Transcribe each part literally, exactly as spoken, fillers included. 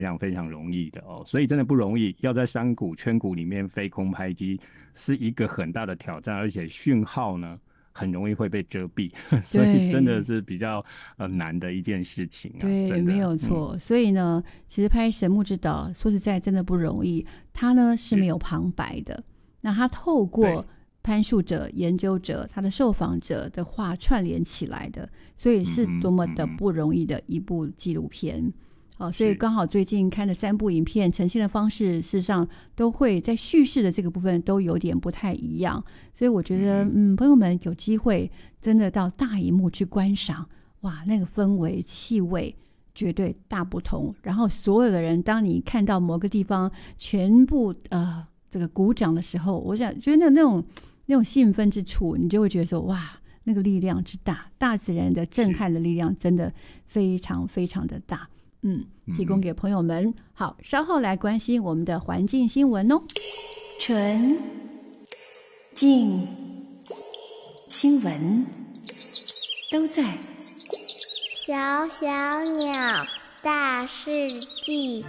常非常容易的哦，所以真的不容易，要在山谷圈谷里面飞空拍机是一个很大的挑战，而且讯号呢很容易会被遮蔽，所以真的对是比较呃难的一件事情啊， 对，没真的。 有错。所以呢，其实拍神木之岛，说实在真的不容易。它呢是没有旁白的，那它透过对攀树者、研究者、他的受访者的话串联起来的，所以是多么的不容易的一部纪录片。哦，所以是刚好最近看的三部影片呈现的方式，事实上都会在叙事的这个部分都有点不太一样。所以我觉得，嗯，朋友们有机会真的到大荧幕去观赏，哇，那个氛围、气味绝对大不同。然后所有的人，当你看到某个地方全部呃这个鼓掌的时候，我想觉得那那种那种兴奋之处，你就会觉得说，哇，那个力量之大，大自然的震撼的力量真的非常非常的大。嗯，提供给朋友们。好，稍后来关心我们的环境新闻哦。纯净新闻都在小小鸟大世纪。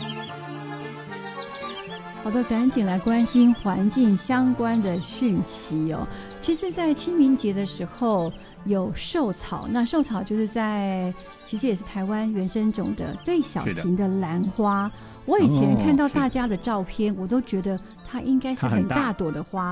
好的，赶紧来关心环境相关的讯息哦。其实在清明节的时候有寿草，那寿草就是在其实也是台湾原生种的最小型的兰花。我以前看到大家的照片，我都觉得它应该是很大朵的花。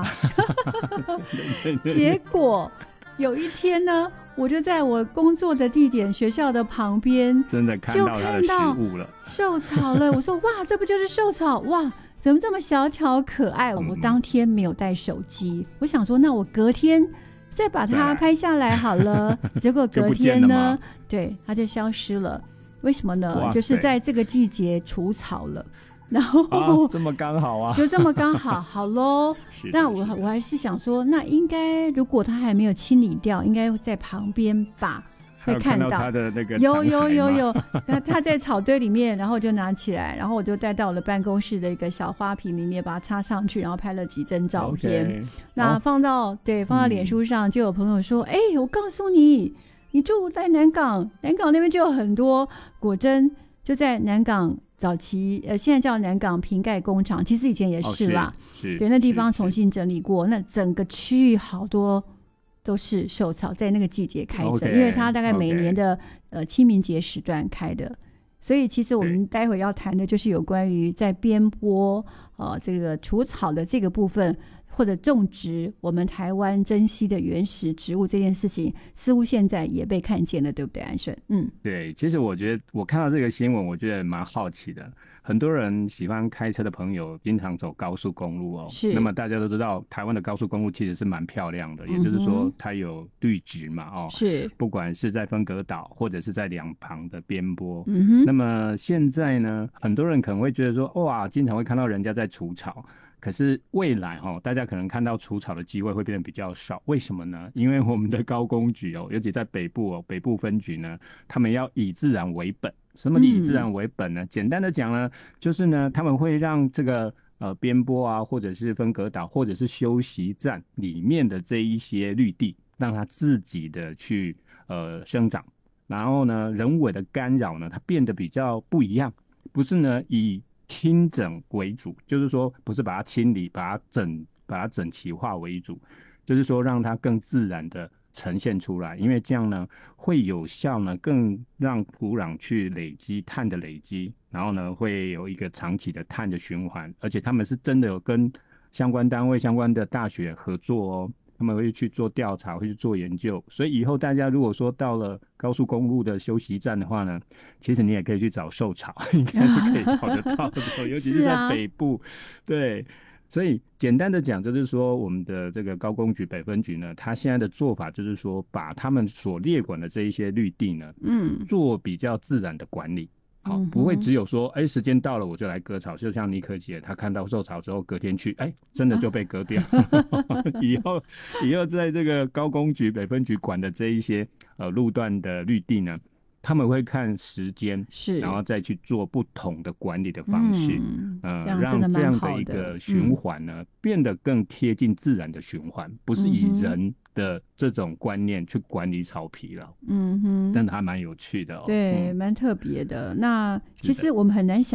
结果有一天呢，我就在我工作的地点学校的旁边， 真的看到它的实物了， 寿草了。我说哇，这不就是寿草？哇，怎么这么小巧可爱？我当天没有带手机，我想说那我隔天再把它拍下来好了。结果隔天呢，对，它就消失了。为什么呢？就是在这个季节除草了。然后、 啊、这么刚好啊， 就这么刚好，好咯。那我我还是想说，那应该如果它还没有清理掉，应该在旁边吧，会看到他的那个有有有有，他他在草堆里面，然后就拿起来，然后我就带到了办公室的一个小花瓶里面，把它插上去，然后拍了几张照片。Okay. 那放到、哦、对放到脸书上，就有朋友说：“哎、嗯欸，我告诉你，你住在南港，南港那边就有很多。”果真就在南港早期，呃，现在叫南港瓶盖工厂，其实以前也是啦。 哦、是是对，那地方重新整理过，那整个区域好多。都是寿草在那个季节开着， okay, 因为它大概每年的、okay. 呃清明节时段开的，所以其实我们待会要谈的就是有关于在边坡呃这个除草的这个部分，或者种植我们台湾珍稀的原始植物这件事情，似乎现在也被看见了，对不对，安顺？嗯， 对，其实我觉得我看到这个新闻，我觉得蛮好奇的。很多人喜欢开车的朋友经常走高速公路哦， 是。 那么大家都知道，台湾的高速公路其实是蛮漂亮的，嗯、也就是说它有绿植嘛，哦， 是。 不管是在分隔岛或者是在两旁的边坡， 嗯哼。 那么现在呢，很多人可能会觉得说，哇，经常会看到人家在除草。可是未来哦，大家可能看到除草的机会会变得比较少，为什么呢？因为我们的高工局哦，尤其在北部哦，北部分局呢，他们要以自然为本。什么以自然为本呢？嗯、简单的讲呢，就是呢，他们会让这个呃边坡啊，或者是分隔岛，或者是休息站里面的这一些绿地，让它自己的去呃生长。然后呢，人为的干扰呢，它变得比较不一样，不是呢以清整为主，就是说不是把它清理、把它整、把它整齐化为主，就是说让它更自然的呈现出来，因为这样呢会有效呢，更让土壤去累积碳的累积，然后呢会有一个长期的碳的循环，而且他们是真的有跟相关单位、相关的大学合作哦。他们会去做调查，会去做研究，所以以后大家如果说到了高速公路的休息站的话呢，其实你也可以去找寿草，应该是可以找得到的，尤其是在北部。对，所以简单的讲，就是说我们的这个高工局北分局呢，它现在的做法就是说，把他们所列管的这一些绿地呢，嗯，做比较自然的管理。好，不会只有说，哎，时间到了我就来割草，就像妮可姐，她看到寿草之后，隔天去，哎，真的就被割掉。啊、以后，以后在这个高工局北分局管的这一些呃路段的绿地呢，他们会看时间， 是， 然后再去做不同的管理的方式， 嗯， 呃，让这样的一个循环呢、嗯、变得更贴近自然的循环，不是以人的这种观念去管理草皮了。 嗯哼， 真的还蛮有趣的哦。 对， 嗯、 蛮特别的。那是的其实我们很难想